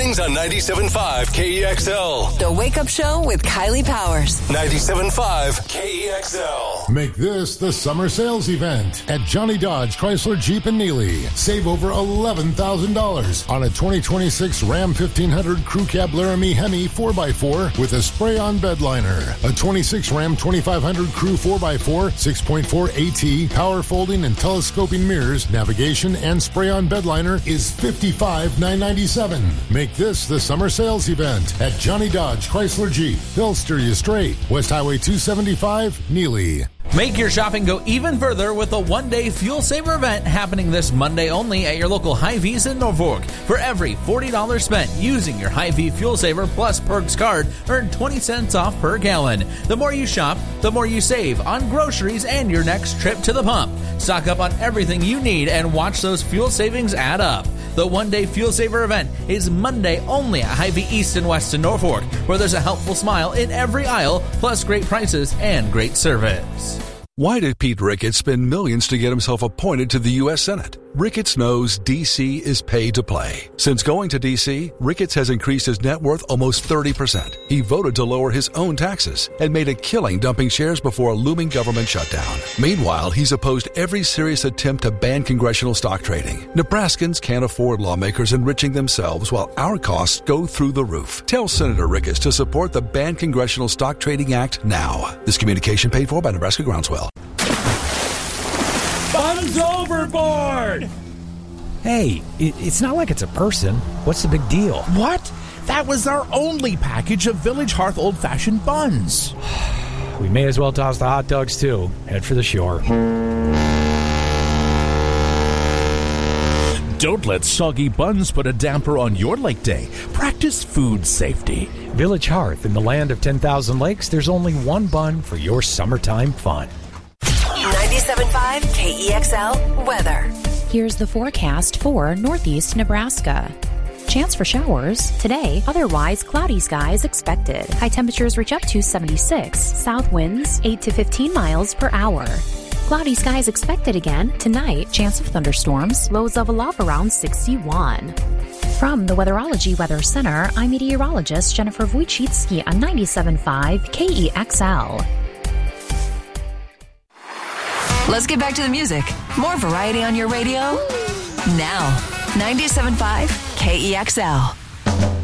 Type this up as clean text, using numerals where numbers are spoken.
mornings on 97.5 KEXL. The Wake Up Show with Kylie Powers. 97.5 KEXL. Make this the summer sales event at Johnny Dodge Chrysler Jeep in Neely. Save over $11,000 on a 2026 Ram 1500 Crew Cab Laramie Hemi 4x4 with a spray-on bed liner. A 26 Ram 2500 Crew 4x4 6.4 AT power folding and telescoping mirrors, navigation, and spray-on bed liner is $55,997. Make this the summer sales event at Johnny Dodge Chrysler Jeep. They'll steer you straight. West Highway 275, Neely. Make your shopping go even further with a one-day Fuel Saver event happening this Monday only at your local Hy-Vee's in Norfolk. For every $40 spent using your Hy-Vee Fuel Saver plus Perks card, earn 20 cents off per gallon. The more you shop, the more you save on groceries and your next trip to the pump. Stock up on everything you need and watch those fuel savings add up. The one-day Fuel Saver event is Monday only at Hy-Vee East and West in Norfolk, where there's a helpful smile in every aisle, plus great prices and great service. Why did Pete Ricketts spend millions to get himself appointed to the U.S. Senate? Ricketts knows D.C. is paid to play. Since going to D.C., Ricketts has increased his net worth almost 30%. He voted to lower his own taxes and made a killing dumping shares before a looming government shutdown. Meanwhile, he's opposed every serious attempt to ban congressional stock trading. Nebraskans can't afford lawmakers enriching themselves while our costs go through the roof. Tell Senator Ricketts to support the Ban Congressional Stock Trading Act now. This communication paid for by Nebraska Groundswell. Buns overboard! Hey, it's not like it's a person. What's the big deal? What? That was our only package of Village Hearth old-fashioned buns. We may as well toss the hot dogs, too. Head for the shore. Don't let soggy buns put a damper on your lake day. Practice food safety. Village Hearth, in the land of 10,000 lakes, there's only one bun for your summertime fun. 97.5 KEXL weather. Here's the forecast for northeast Nebraska. Chance for showers today, otherwise cloudy skies expected. High temperatures reach up to 76. South winds 8 to 15 miles per hour. Cloudy skies expected again tonight. Chance of thunderstorms. Lows level off around 61. From the Weatherology Weather Center, I'm meteorologist Jennifer Wojcicki on 97.5 KEXL. Let's get back to the music. More variety on your radio now. 97.5 KEXL.